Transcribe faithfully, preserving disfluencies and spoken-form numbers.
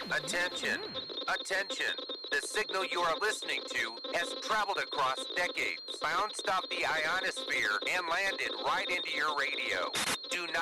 Attention, attention. The signal you are listening to has traveled across decades, bounced off the ionosphere, and landed right into your radio. Do not